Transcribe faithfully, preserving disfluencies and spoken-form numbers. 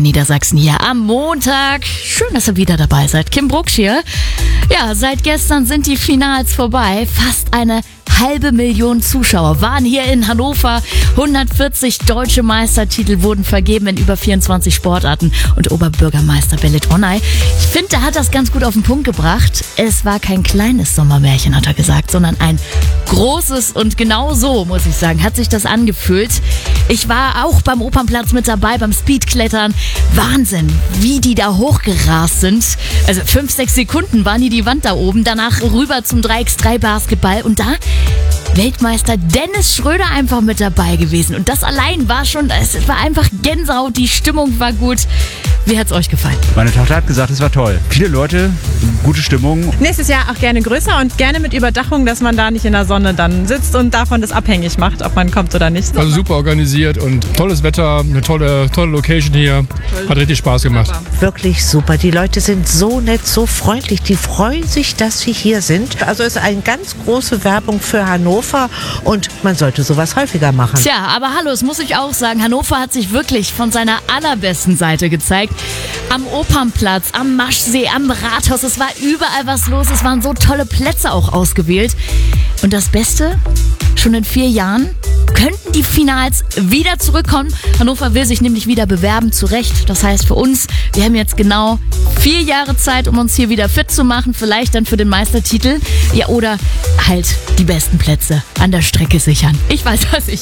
in Niedersachsen hier am Montag. Schön, dass ihr wieder dabei seid. Kim Brucksch hier. Ja, seit gestern sind die Finals vorbei. Fast eine halbe Million Zuschauer waren hier in Hannover. hundertvierzig deutsche Meistertitel wurden vergeben in über vierundzwanzig Sportarten. Und Oberbürgermeister Belit Onay, ich finde, er hat das ganz gut auf den Punkt gebracht. Es war kein kleines Sommermärchen, hat er gesagt, sondern ein großes. Und genau so, muss ich sagen, hat sich das angefühlt. Ich war auch beim Opernplatz mit dabei, beim Speedklettern. Wahnsinn, wie die da hochgerast sind. Also fünf, sechs Sekunden waren die die Wand da oben. Danach rüber zum drei gegen drei Basketball. Und da Weltmeister Dennis Schröder einfach mit dabei gewesen. Und das allein war schon, es war einfach Gänsehaut, die Stimmung war gut. Wie hat's euch gefallen? Meine Tochter hat gesagt, es war toll. Viele Leute, gute Stimmung. Nächstes Jahr auch gerne größer und gerne mit Überdachung, dass man da nicht in der Sonne dann sitzt und davon das abhängig macht, ob man kommt oder nicht. Also super organisiert und tolles Wetter, eine tolle, tolle Location hier. Hat richtig Spaß gemacht. Wirklich super. Die Leute sind so nett, so freundlich. Die freuen sich, dass wir hier sind. Also es ist eine ganz große Werbung für Hannover und man sollte sowas häufiger machen. Tja, aber hallo, es muss ich auch sagen, Hannover hat sich wirklich von seiner allerbesten Seite gezeigt. Am Opernplatz, am Maschsee, am Rathaus, es war überall was los. Es waren so tolle Plätze auch ausgewählt. Und das Beste, schon in vier Jahren könnten die Finals wieder zurückkommen. Hannover will sich nämlich wieder bewerben, zu Recht. Das heißt für uns, wir haben jetzt genau vier Jahre Zeit, um uns hier wieder fit zu machen. Vielleicht dann für den Meistertitel. Ja, oder halt die besten Plätze an der Strecke sichern. Ich weiß, was ich